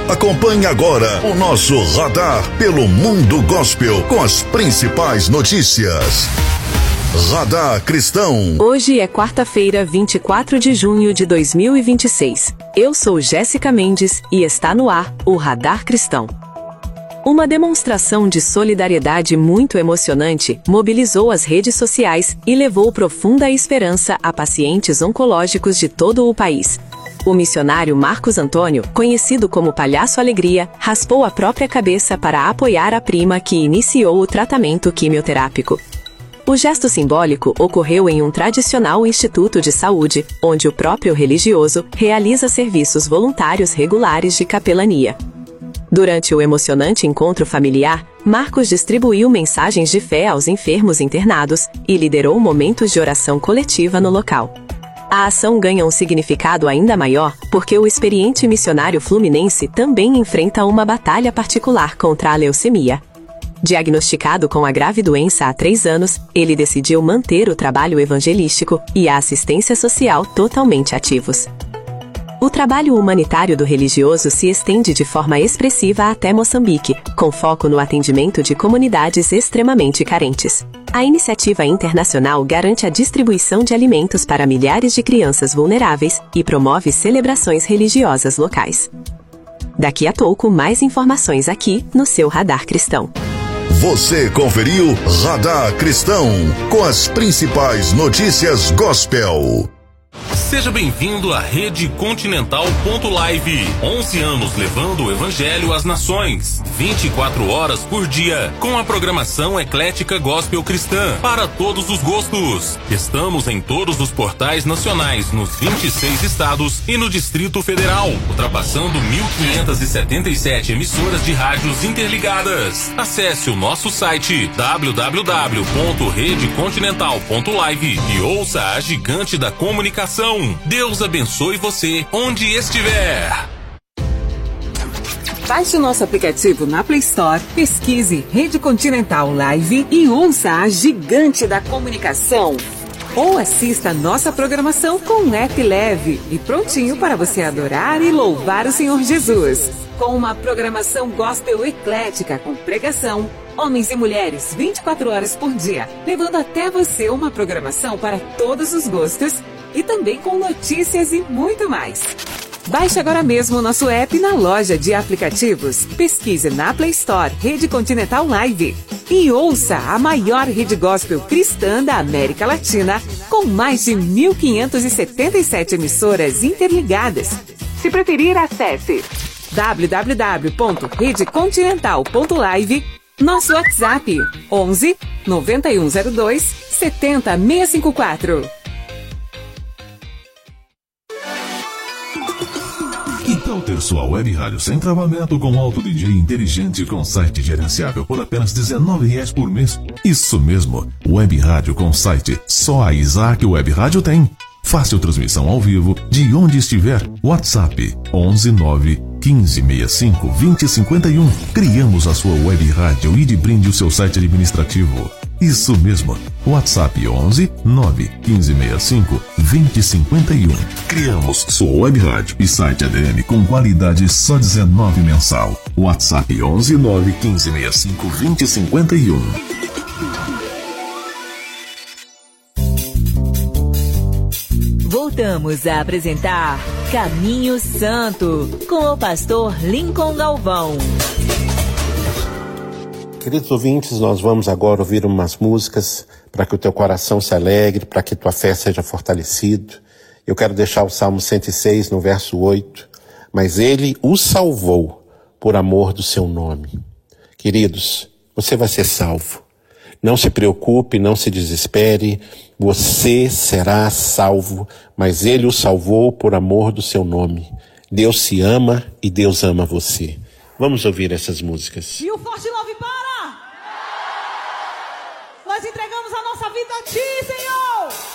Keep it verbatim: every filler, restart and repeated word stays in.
Acompanhe agora o nosso radar pelo Mundo Gospel com as principais notícias. Radar Cristão. Hoje é quarta-feira, vinte e quatro de junho de dois mil e vinte e seis. Eu sou Jéssica Mendes e está no ar o Radar Cristão. Uma demonstração de solidariedade muito emocionante mobilizou as redes sociais e levou profunda esperança a pacientes oncológicos de todo o país. O missionário Marcos Antônio, conhecido como Palhaço Alegria, raspou a própria cabeça para apoiar a prima que iniciou o tratamento quimioterápico. O gesto simbólico ocorreu em um tradicional instituto de saúde, onde o próprio religioso realiza serviços voluntários regulares de capelania. Durante o emocionante encontro familiar, Marcos distribuiu mensagens de fé aos enfermos internados e liderou momentos de oração coletiva no local. A ação ganha um significado ainda maior porque o experiente missionário fluminense também enfrenta uma batalha particular contra a leucemia. Diagnosticado com a grave doença há três anos, ele decidiu manter o trabalho evangelístico e a assistência social totalmente ativos. O trabalho humanitário do religioso se estende de forma expressiva até Moçambique, com foco no atendimento de comunidades extremamente carentes. A iniciativa internacional garante a distribuição de alimentos para milhares de crianças vulneráveis e promove celebrações religiosas locais. Daqui a pouco, mais informações aqui no seu Radar Cristão. Você conferiu Radar Cristão com as principais notícias gospel. Seja bem-vindo à Rede Continental ponto live. onze anos levando o Evangelho às nações. vinte e quatro horas por dia. Com a programação eclética gospel cristã. Para todos os gostos. Estamos em todos os portais nacionais, nos vinte e seis estados e no Distrito Federal. Ultrapassando mil quinhentas e setenta e sete emissoras de rádios interligadas. Acesse o nosso site w w w ponto rede continental ponto live e ouça a gigante da comunicação. Deus abençoe você onde estiver. Baixe o nosso aplicativo na Play Store, pesquise Rede Continental Live e ouça a gigante da comunicação. Ou assista a nossa programação com um app leve e prontinho para você adorar e louvar o Senhor Jesus. Com uma programação gospel eclética com pregação, homens e mulheres vinte e quatro horas por dia, levando até você uma programação para todos os gostos e também com notícias e muito mais. Baixe agora mesmo o nosso app na loja de aplicativos. Pesquise na Play Store Rede Continental Live e ouça a maior rede gospel cristã da América Latina, com mais de mil quinhentas e setenta e sete emissoras interligadas. Se preferir, acesse w w w ponto rede continental ponto live, nosso WhatsApp onze noventa e um zero dois setenta seiscentos e cinquenta e quatro. Que tal ter sua web rádio sem travamento com alto D J inteligente com site gerenciável por apenas dezenove reais por mês? Isso mesmo, web rádio com site. Só a Isaac Web Rádio tem. Fácil transmissão ao vivo de onde estiver. WhatsApp onze nove quinze sessenta e cinco vinte cinquenta e um. Criamos a sua web rádio e de brinde o seu site administrativo. Isso mesmo, WhatsApp onze nove quinze sessenta e cinco vinte cinquenta e um. Criamos sua web rádio e site A D M com qualidade só dezenove mensal. WhatsApp onze nove quinze sessenta e cinco vinte cinquenta e um. Voltamos a apresentar Caminho Santo com o pastor Lincoln Galvão. Queridos ouvintes, nós vamos agora ouvir umas músicas para que o teu coração se alegre, para que tua fé seja fortalecida. Eu quero deixar o Salmo cento e seis no verso oito. Mas ele o salvou por amor do seu nome. Queridos, você vai ser salvo. Não se preocupe, não se desespere. Você será salvo, mas ele o salvou por amor do seu nome. Deus se ama e Deus ama você. Vamos ouvir essas músicas. E o Forte Love para! Nós entregamos a nossa vida a Ti, Senhor!